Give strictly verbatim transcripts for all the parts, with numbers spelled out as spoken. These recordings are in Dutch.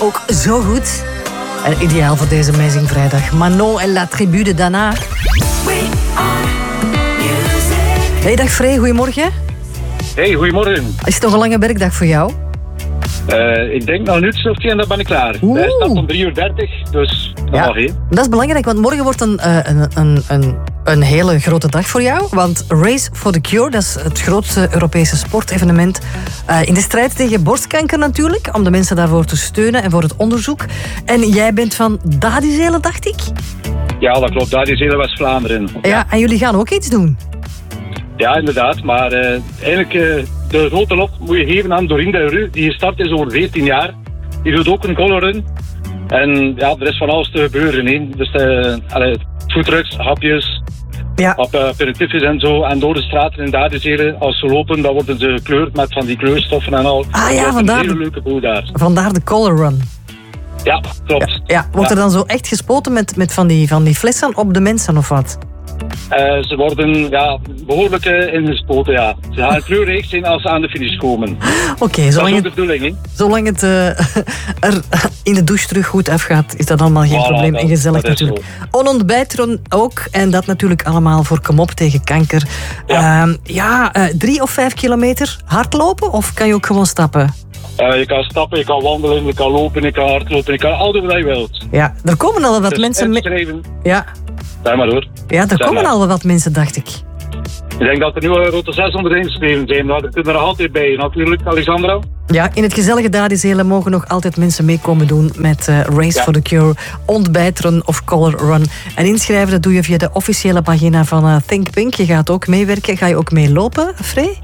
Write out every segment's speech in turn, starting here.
ook zo goed. En ideaal voor deze Amazing Vrijdag. Manon en La Tribu de Dana. Hey, dag Frey, goedemorgen. Hey, goedemorgen. Is het nog een lange werkdag voor jou? Uh, ik denk nog een uurtje of tien en dan ben ik klaar. Oeh. Hij staat om drie uur dertig, dus dat Ja, mag heen. dat is belangrijk, want morgen wordt een, uh, een, een, een, een hele grote dag voor jou. Want Race for the Cure, dat is het grootste Europese sportevenement uh, in de strijd tegen borstkanker natuurlijk, om de mensen daarvoor te steunen en voor het onderzoek. En jij bent van Dadizelen, dacht ik? Ja, dat klopt. Daar is heel West-Vlaanderen. Ja, ja, en jullie gaan ook iets doen. Ja, inderdaad. Maar uh, eigenlijk, uh, de grote lof moet je geven aan Doreen de Rue, die gestart is over veertien jaar. Die doet ook een colorrun. En ja, er is van alles te gebeuren. He. Dus uh, allee, foodtrucks, hapjes, Ja. op, uh, aperitiefjes en zo. En door de straten in Dadizelen, als ze lopen, dan worden ze gekleurd met van die kleurstoffen en al. Ah ja, Dat is vandaar. een hele leuke boel daar. Vandaar de color run. Ja, klopt. Ja, wordt er dan zo echt gespoten met, met van, die, van die flessen op de mensen of wat? Uh, ze worden ja, behoorlijk uh, ingespoten, ja. Ze gaan kleurrijk zijn als ze aan de finish komen. Oké, okay, dat is zolang, ook de het, bedoeling, hè? zolang het uh, er in de douche terug goed afgaat, is dat allemaal geen Voilà, probleem. dat- En gezellig dat is natuurlijk. Onontbijtron ook. En dat natuurlijk allemaal voor Kom op tegen kanker. Ja. Uh, ja, uh, drie of vijf kilometer hardlopen of kan je ook gewoon stappen? Uh, je kan stappen, je kan wandelen, je kan lopen, je kan hardlopen, je kan al doen wat je wilt. Ja, er komen al wel wat Dus mensen mee. inschrijven, Ja, zeg maar hoor. ja, er Zeg komen maar. al wel wat mensen, dacht ik. Ik denk dat er nu uh, rond de zeshonderd ingeschreven zijn, maar er kunnen er altijd bij, natuurlijk, Alexandra. Ja, in het gezellige Dadizelen mogen nog altijd mensen meekomen doen met uh, Race Ja. for the Cure, Ontbijtrun of Color Run. En inschrijven dat doe je via de officiële pagina van uh, Think Pink. Je gaat ook meewerken. Ga je ook meelopen, Frey?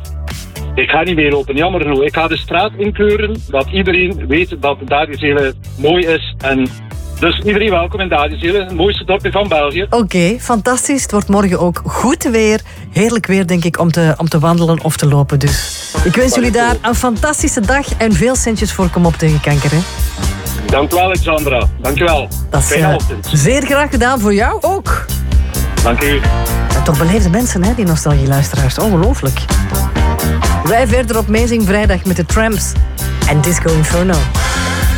Ik ga niet meelopen, jammer genoeg. Ik ga de straat inkleuren, dat iedereen weet dat Dadizelen mooi is. En dus iedereen welkom in Dadizelen, het mooiste dorpje van België. Oké, okay, fantastisch. Het wordt morgen ook goed weer. Heerlijk weer, denk ik, om te, om te wandelen of te lopen. Dus ik wens jullie daar een fantastische dag en veel centjes voor Kom op tegen kanker. Hè? Dank u wel, Alexandra. Dank u wel. Dat is Fijne uh, ochtend. zeer graag gedaan voor jou ook. Dank u. En toch beleefde mensen, hè, die nostalgie-luisteraars. Ongelooflijk. Wij verder op Amazing Vrijdag met de Tramps en Disco Inferno.